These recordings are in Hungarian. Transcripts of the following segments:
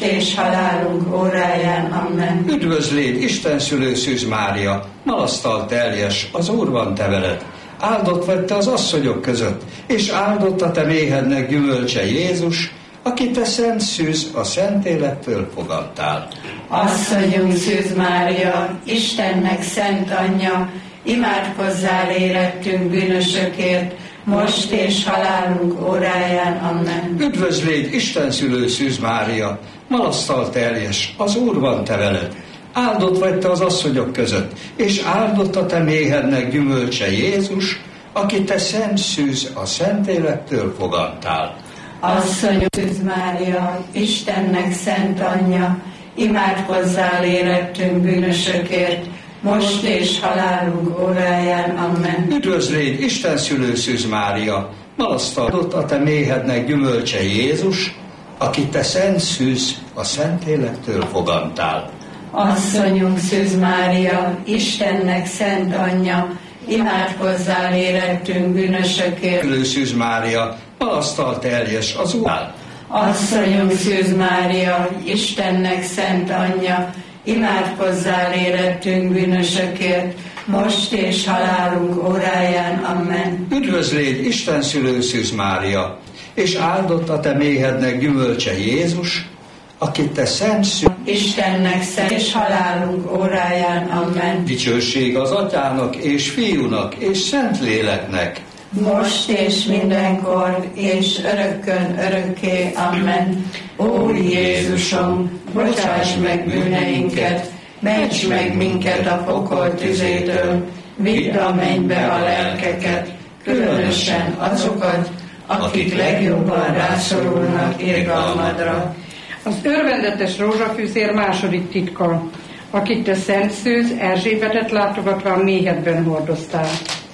és halálunk óráján. Amen. Üdvözlégy, Isten szülő Szűz Mária, malasztal teljes, az Úr van te veled. Áldott vagy te az asszonyok között, és áldott a te méhednek gyümölcse Jézus, aki te szent szűz, a Szentlélektől fogadtál. Asszonyunk Szűz Mária, Istennek szent anyja, imádkozzál érettünk bűnösökért, most és halálunk óráján. Amen. Üdvözlégy, Isten szülő Szűz Mária, malasztal teljes, az Úr van te veled. Áldott vagy te az asszonyok között, és áldott a te méhednek gyümölcse Jézus, aki te szent szűz, a Szentlélektől fogadtál. Asszonyunk Szűz Mária, Istennek szent anyja, imádkozzál érettünk bűnösökért, most és halálunk óráján. Amen. Üdvözlégy, Isten szülő Szűz Mária, malasztal a te méhednek gyümölcse Jézus, aki te szent szűz, a Szentlélektől fogadtál. Asszonyunk Szűz Mária, Istennek szent anyja, imádkozzál érettünk bűnösökért. Szülő Szűz Mária, malasztal teljes, az Úr. Asszonyunk Szűz Mária, Istennek szent anyja, imádkozzál érettünk bűnösökért, most és halálunk óráján. Amen. Üdvözlégy, Isten szülő Szűz Mária, és áldott a te méhednek gyümölcse Jézus, aki te szent szűz, Istennek szent és halálunk óráján. Amen. Dicsőség az Atyának és Fiúnak és Szentléleknek, most és mindenkor, és örökkön örökké. Amen. Ó Jézusom, bocsáss meg bűneinket, ments meg minket a pokol tüzétől, vidd a mennybe a lelkeket, különösen azokat, akik legjobban rászorulnak irgalmadra. Az örvendetes rózsafűzér második titka, akit te szent szűz, Erzsébetet látogatván méhedben hordoztál.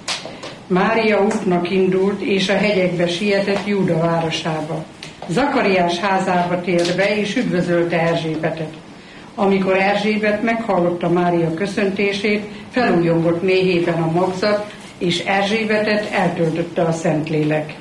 Mária útnak indult, és a hegyekbe sietett Júda városába. Zakariás házába tért be, és üdvözölte Erzsébetet. Amikor Erzsébet meghallotta Mária köszöntését, felújongott méhében a magzat, és Erzsébetet eltöltötte a Szentlélek.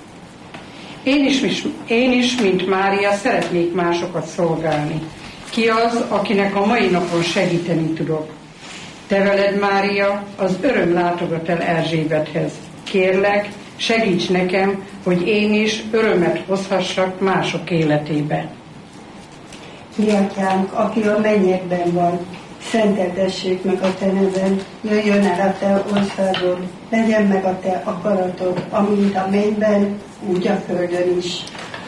Én is, mint Mária, szeretnék másokat szolgálni. Ki az, akinek a mai napon segíteni tudok? Te veled, Mária, az öröm látogat el Erzsébethez. Kérlek, segíts nekem, hogy én is örömet hozhassak mások életébe. Mi atyánk, aki a mennyekben van, szenteltessék meg a te neved, jöjjön el a te országod, legyen meg a te akaratod, amint a mennyben, úgy a földön is.